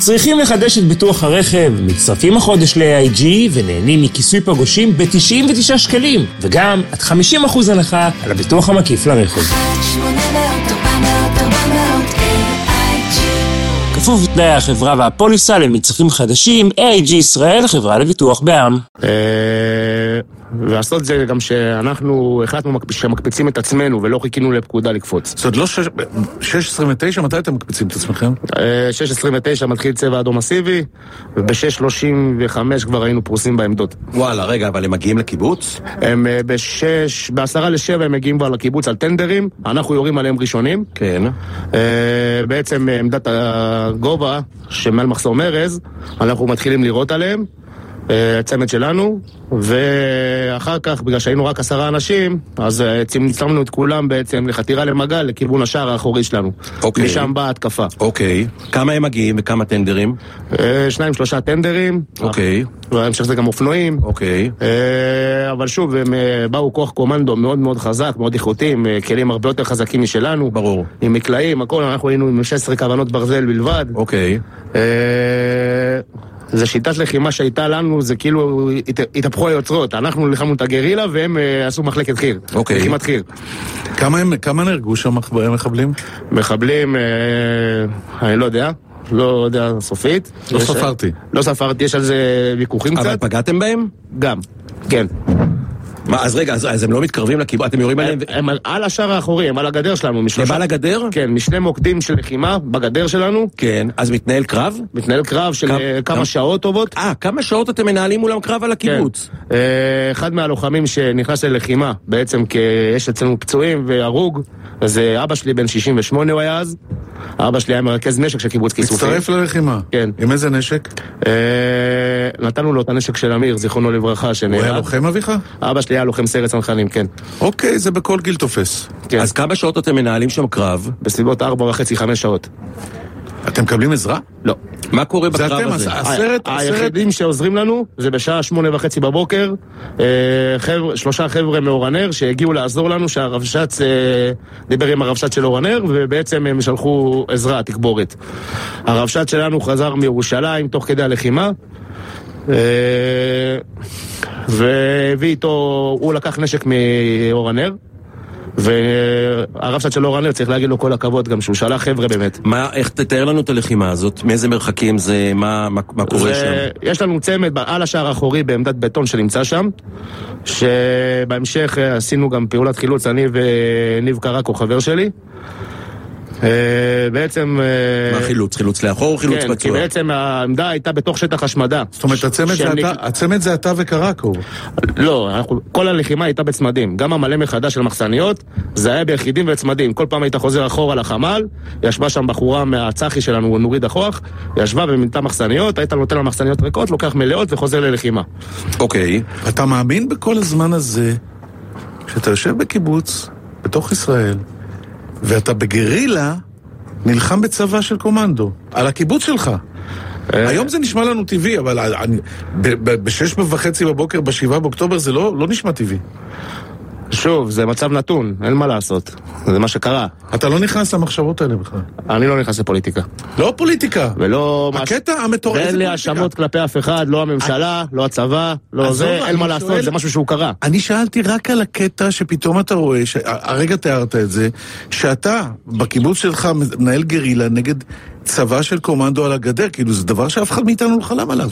צריכים לחדש את ביטוח הרכב, מצטרפים החודש ל-AIG ונהנים מכיסוי פגושים ב-99 שקלים, וגם עד 50% הנחה על הביטוח המקיף לרכב. 1-800-400-400 AIG. כפוף לתנאי החברה והפוליסה למצטרפים חדשים, AIG ישראל, חברה לביטוח בע"מ. ועשות זה גם שאנחנו החלטנו שמקפיצים את עצמנו ולא חיכינו לפקודה לקפוץ. זאת לא 6.29, מתי אתם מקפיצים את עצמכם? 6.29 מתחיל צבע אדום מסיבי, וב-6.35 כבר היינו פרוסים בעמדות. וואלה, רגע, אבל הם מגיעים לקיבוץ? הם ב-6:50 הם מגיעים כבר לקיבוץ על טנדרים, אנחנו יורים עליהם ראשונים. כן. בעצם עמדת הגובה שמעל מחסור מרז, אנחנו מתחילים לירות עליהם. הצמד שלנו, ואחר כך, בגלל שהיינו רק 10 אנשים, אז צמצמנו את כולם בעצם לחתירה למגע לכיוון השער האחורי שלנו. אוקיי. משם באה התקפה. אוקיי. כמה הם מגיעים וכמה טנדרים? 2-3 טנדרים. אוקיי. והמשך זה גם אופנועים. אוקיי. אבל שוב, הם באו כוח קומנדו מאוד מאוד חזק, מאוד איכותי, עם כלים הרבה יותר חזקים משלנו. ברור. עם מקלעים, הכל, אנחנו היינו עם 16 כוונות ברזל בלבד. אוקיי. זה שיטת לחימה שהייתה לנו, זה כאילו התהפכו היוצרות. אנחנו לחמנו את הגרילה והם עשו מחלקת חיר. אוקיי. לחימת חיר. כמה נהרגו שם מחבלים? מחבלים, אני לא יודע. לא יודע סופית. לא ספרתי. לא ספרתי, יש על זה ויכוחים קצת. אבל פגעתם בהם? גם, כן. מה, אז רגע, אז הם לא מתקרבים לקיבוץ, אתם יורים עליהם? הם על השער האחורי, הם על הגדר שלנו. הם על הגדר? כן, משני מוקדים של לחימה בגדר שלנו. כן, אז מתנהל קרב? מתנהל קרב של כמה שעות טובות. כמה שעות אתם מנהלים מולם קרב על הקיבוץ? כן. אחד מהלוחמים שנכנס ללחימה, בעצם יש אצלנו פצועים והרוג, אז אבא שלי בן 68 הוא היה אז. אבא שלי היה מרכז נשק של קיבוץ כיסופים. מצטרף ללחימה? כן. עם איזה נשק? נתנו לו את הנשק של אמיר, זיכרונו לברכה, הוא היה לוחם אביך? אבא שלי היה לוחם סיירת צנחנים, כן. אוקיי, זה בכל גיל תופס. כן. אז כמה שעות אתם מנהלים שם קרב? בסביבות 4.5-5 שעות. אתם מקבלים עזרה? לא. מה קורה בקרב הזה? היחידים שעוזרים לנו זה בשעה 8:30 בבוקר, 3 חבר'ה מאורנר שהגיעו לעזור לנו, שהרב שץ דיבר עם הרב שץ של אורנר, ובעצם הם שלחו עזרה, תקבורת. הרב שץ שלנו חזר מירושלים תוך כדי הלחימה, והביא איתו, הוא לקח נשק מאורנר, והרב שץ של אורנר צריך להגיד לו כל הכבוד גם שהוא שלח חבר'ה באמת. איך תתאר לנו את הלחימה הזאת? מאיזה מרחקים זה? מה קורה שם? יש לנו צמד על השער האחורי בעמדת בטון שנמצא שם, שבהמשך עשינו גם פעולת חילוץ, אני וניב קרקו חבר שלי. בעצם... מה חילוץ? חילוץ לאחור או חילוץ בצורה? כן, כי בעצם העמדה הייתה בתוך שטח השמדה. זאת אומרת, הצמד זה אתה וקרקו. לא, כל הלחימה הייתה בצמדים. גם המלא מחדש של מחסניות, זה היה ביחידים וצמדים. כל פעם היית חוזר אחורה לחמ"ל, ישבה שם בחורה מהצחי שלנו, נורית החוח, ישבה ומילתה מחסניות, היית נותן לה מחסניות ריקות, לוקח מלאות וחוזר ללחימה. אוקיי. אתה מאמין בכל הזמן הזה, שאתה יושב בקיבוץ, בתוך ישראל, ואתה בגרילה נלחם בצבא של קומנדו, על הקיבוץ שלך. היום זה נשמע לנו טבעי, אבל ב-6:30 בבוקר, ב-7 באוקטובר, זה לא נשמע טבעי. שוב, זה מצב נתון, אין מה לעשות. זה מה שקרה. אתה לא נכנס למחשבות האלה בכלל. אני לא נכנס לפוליטיקה. לא פוליטיקה. ולא... הקטע המטורף. ואין לי האשמות כלפי אף אחד, לא הממשלה, לא הצבא, לא זה, אין מה לעשות, זה משהו שהוא קרה. אני שאלתי רק על הקטע שפתאום אתה רואה, הרגע תיארת את זה, שאתה בקיבוץ שלך מנהל גרילה נגד צבא של קומנדו על הגדר, כאילו זה דבר שאף אחד מאיתנו לא חלם עליו.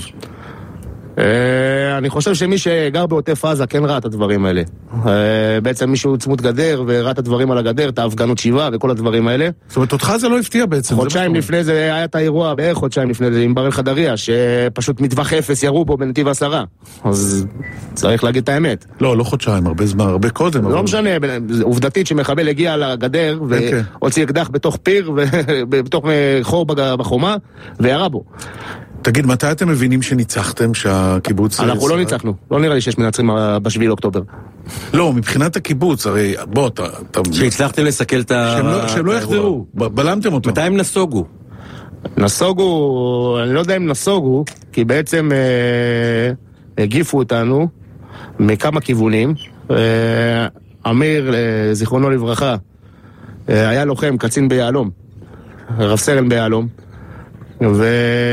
אני חושב שמי שגר בעוטף עזה כן ראה את הדברים האלה. בעצם מישהו צמוד גדר וראה את הדברים על הגדר, את ההפגנות שיבה וכל הדברים האלה. זאת אומרת, אותך זה לא הפתיע בעצם. חודשיים לפני זה היה את האירוע, בערך חודשיים לפני זה, עם ברל חדריה, שפשוט מטווח אפס ירו בו בנתיב 10. אז צריך להגיד את האמת. לא חודשיים, הרבה זמן, הרבה קודם. לא משנה, עובדתית שמחבל הגיע לגדר והוציא אקדח בתוך פיר ובתוך חור בחומה וירה בו. תגיד, מתי אתם מבינים שניצחתם שהקיבוץ... אנחנו לא ניצחנו, לא נראה לי שיש מנצחים ב7 לאוקטובר. לא, מבחינת הקיבוץ, הרי בוא, אתה... שהצלחתם לסכל את ה... שהם לא יחזרו, בלמתם אותו. מתי הם נסוגו? נסוגו, אני לא יודע אם נסוגו, כי בעצם הגיפו אותנו מכמה כיוונים. אמיר, זיכרונו לברכה, היה לוחם, קצין ביעלום, רב סרן ביעלום,